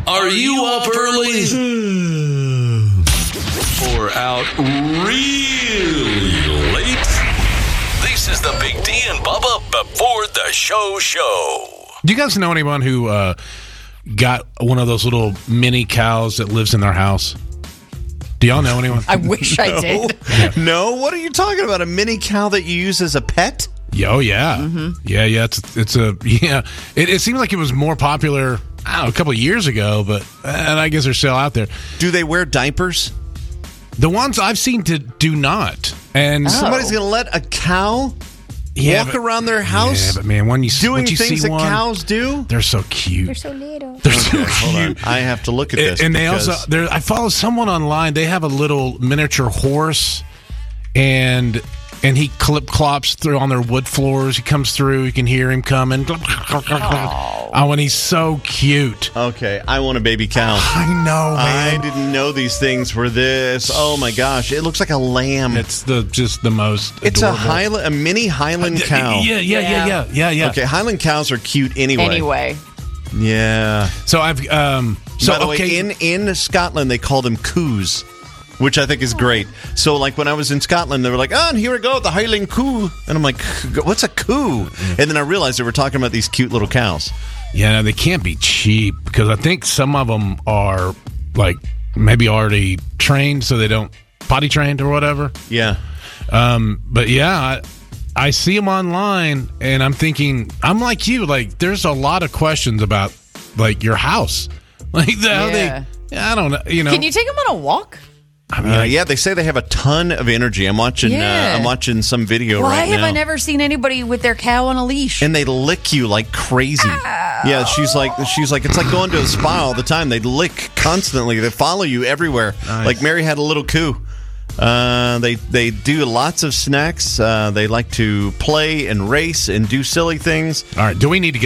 Are you up early? Or out really late? This is the Big D and Bubba Before the Show. Do you guys know anyone who got one of those little mini cows that lives in their house? Do y'all know anyone? I wish I did. No, what are you talking about? A mini cow that you use as a pet? Oh, yeah. Mm-hmm. Yeah. It seems like it was more popular, I don't know, a couple of years ago, but and I guess they're still out there. Do they wear diapers? The ones I've seen do not. And somebody's going to let a cow walk around their house? Yeah, but man, when you doing things things that one, cows do? they're so cute. They're so little. They're so Hold on. cute. I have to look at this. And they also, I follow someone online. They have a little miniature horse, and he clops through on their wood floors. He comes through. You can hear him coming. Oh, and he's so cute. Okay, I want a baby cow. I know, man. I didn't know these things were this. Oh my gosh, it looks like a lamb. It's just the most. It's adorable. a mini Highland cow. Yeah. Okay, Highland cows are cute anyway. Yeah. So I've By the way, in Scotland they call them coos, which I think is great. So like when I was in Scotland, they were like, "Oh, and here we go, the Highland coo," and I'm like, "What's a coo?" And then I realized they were talking about these cute little cows. Yeah, they can't be cheap because I think some of them are like maybe already trained, so they don't potty trained or whatever. Yeah. But yeah, I see them online, and I'm thinking, I'm like you. Like, there's a lot of questions about like your house, like how they. I don't know. You know, Can you take them on a walk? I mean, yeah, they say they have a ton of energy. I'm watching. I'm watching some video Why right now. have I never seen anybody with their cow on a leash? And they lick you like crazy. Yeah, she's like, it's like going to a spa all the time. They lick constantly. They follow you everywhere. Nice. Like Mary had a little coo. They do lots of snacks. They like to play and race and do silly things. all right. Do we need to go?